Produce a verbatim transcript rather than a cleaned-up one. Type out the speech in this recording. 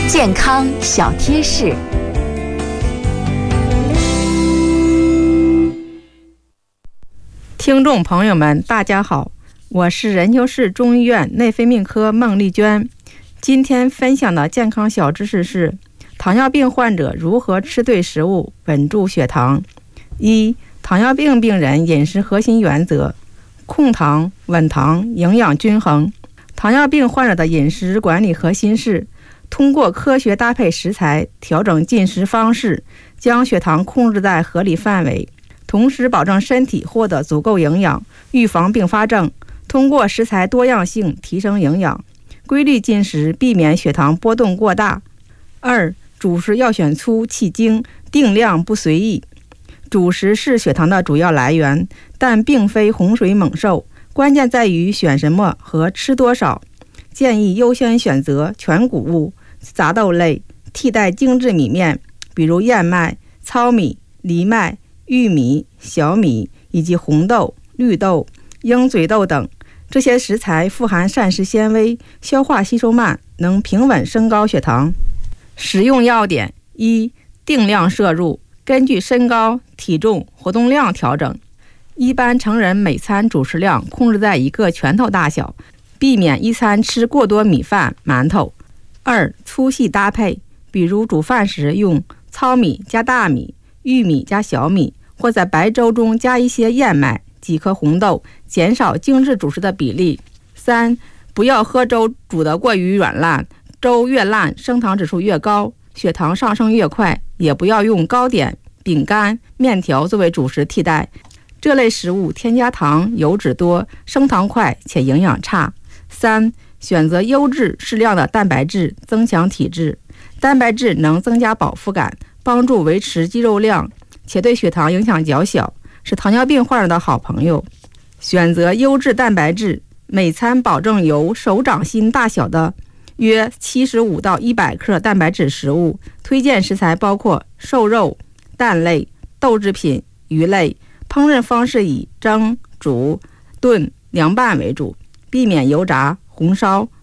健康小贴士。 听众朋友们，大家好，我是任丘市中医院内分泌科孟丽娟。今天分享的健康小知识是糖尿病患者如何吃对食物稳住血糖。一、糖尿病病人饮食核心原则：控糖、稳糖、营养均衡。糖尿病患者的饮食管理核心是通过科学搭配食材，调整进食方式，将血糖控制在合理范围，同时保证身体获得足够营养，预防并发症。通过食材多样性提升营养，规律进食，避免血糖波动过大。二、主食要选粗气精，定量不随意。主食是血糖的主要来源，但并非洪水猛兽，关键在于选什么和吃多少。建议优先选择全谷物、杂豆类，替代精制米面，比如燕麦、糙米、藜麦、玉米、小米以及红豆、绿豆、鹰嘴豆等。这些食材富含膳食纤维，消化吸收慢，能平稳升高血糖。食用要点：一、定量摄入，根据身高、体重、活动量调整。一般成人每餐主食量控制在一个拳头大小，避免一餐吃过多米饭、馒头。二、粗细搭配，比如煮饭时用糙米加大米、玉米加小米，或在白粥中加一些燕麦、几颗红豆，减少精致主食的比例。三、不要喝粥煮得过于软烂，粥越烂升糖指数越高，血糖上升越快。也不要用糕点、饼干、面条作为主食替代，这类食物添加糖、油脂多，升糖快且营养差。三、选择优质适量的蛋白质，增强体质。蛋白质能增加饱腹感，帮助维持肌肉量，且对血糖影响较小，是糖尿病患者的好朋友。选择优质蛋白质，每餐保证有手掌心大小的约七十五到一百克蛋白质食物。推荐食材包括瘦肉、蛋类、豆制品、鱼类。烹饪方式以蒸、煮、炖、凉拌为主，避免油炸、红烧